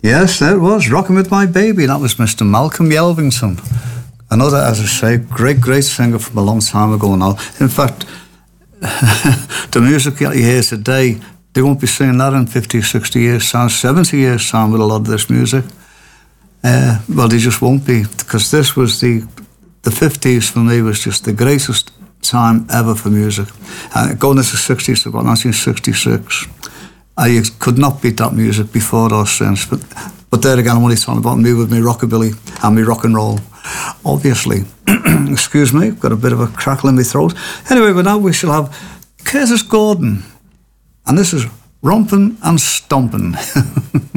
Yes, there it was, Rockin' With My Baby. That was Mr. Malcolm Yelvington. Another, as I say, great singer from a long time ago now. In fact, the music that you hear today, they won't be singing that in 50, 60 years' time, 70 years' time with a lot of this music. Well, they just won't be, because this was the 50s for me was just the greatest time ever for music. Going into the 60s, about 1966, I could not beat that music before or since. But there again, I'm only talking about me with me rockabilly and me rock and roll, obviously. Excuse me, got a bit of a crackle in my throat. Anyway, but now we shall have Curtis Gordon. And this is Rompin' and Stompin'.